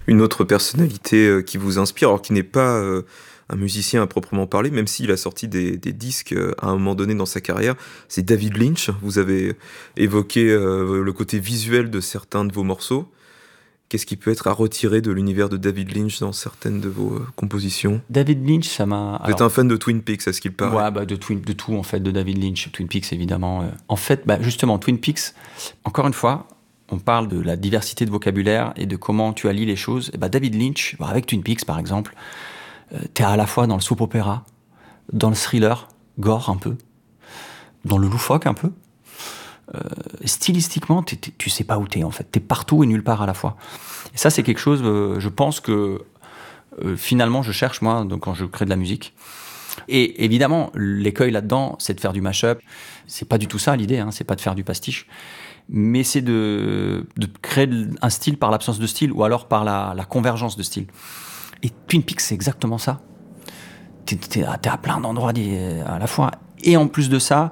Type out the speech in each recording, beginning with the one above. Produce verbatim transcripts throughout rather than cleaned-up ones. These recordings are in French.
Une autre personnalité euh, qui vous inspire, alors qui n'est pas euh, un musicien à proprement parler, même s'il a sorti des, des disques euh, à un moment donné dans sa carrière, c'est David Lynch. Vous avez évoqué euh, le côté visuel de certains de vos morceaux. Qu'est-ce qui peut être à retirer de l'univers de David Lynch dans certaines de vos euh, compositions ? David Lynch, ça m'a... Vous alors, êtes un fan de Twin Peaks, à ce qu'il paraît. Ouais, bah de, Twin, de tout, en fait, de David Lynch. Twin Peaks, évidemment. Euh. En fait, bah, justement, Twin Peaks, encore une fois, on parle de la diversité de vocabulaire et de comment tu allies les choses. Et bah, David Lynch, bah, avec Twin Peaks, par exemple, euh, t'es à la fois dans le soap opéra, dans le thriller, gore un peu, dans le loufoque un peu. Euh, stylistiquement, t'es, t'es, tu sais pas où t'es, en fait. T'es partout et nulle part à la fois. Et ça, c'est quelque chose, euh, je pense que euh, finalement, je cherche, moi, donc, quand je crée de la musique. Et évidemment, l'écueil là-dedans, c'est de faire du mash-up. C'est pas du tout ça l'idée, hein, c'est pas de faire du pastiche. Mais c'est de, de créer un style par l'absence de style, ou alors par la, la convergence de style. Et Twin Peaks, c'est exactement ça. T'es, t'es, t'es à plein d'endroits à la fois. Et en plus de ça,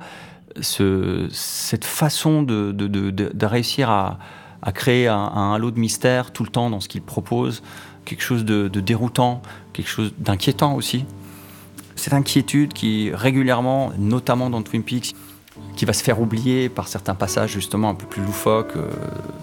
ce, cette façon de, de, de, de, de réussir à, à créer un, un halo de mystère tout le temps dans ce qu'il propose, quelque chose de, de déroutant, quelque chose d'inquiétant aussi. Cette inquiétude qui, régulièrement, notamment dans Twin Peaks, qui va se faire oublier par certains passages justement un peu plus loufoques, euh,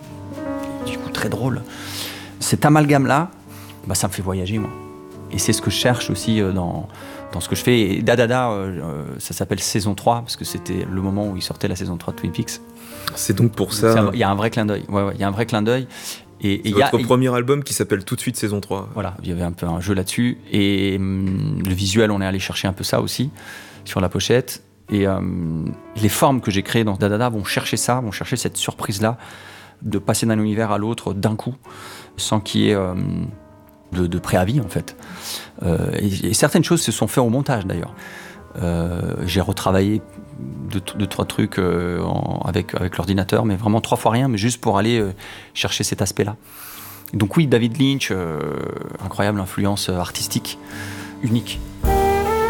du coup très drôles. Cet amalgame-là, bah, ça me fait voyager, moi. Et c'est ce que je cherche aussi euh, dans, dans ce que je fais. Et Dadada, euh, ça s'appelle saison trois, parce que c'était le moment où il sortait la saison trois de Twin Peaks. C'est donc pour ça... Il y a un vrai clin d'œil. Ouais, ouais, il y a un vrai clin d'œil. Et, c'est et votre y a, premier et... album qui s'appelle tout de suite saison trois. Voilà, il y avait un peu un jeu là-dessus. Et hum, le visuel, on est allé chercher un peu ça aussi, sur la pochette. Et euh, les formes que j'ai créées dans Dadada vont chercher ça, vont chercher cette surprise-là, de passer d'un univers à l'autre d'un coup, sans qu'il y ait euh, de, de préavis, en fait. Euh, et, et certaines choses se sont faites au montage, d'ailleurs. Euh, j'ai retravaillé deux, deux trois trucs euh, en, avec, avec l'ordinateur, mais vraiment trois fois rien, mais juste pour aller euh, chercher cet aspect-là. Donc oui, David Lynch, euh, incroyable influence artistique, unique.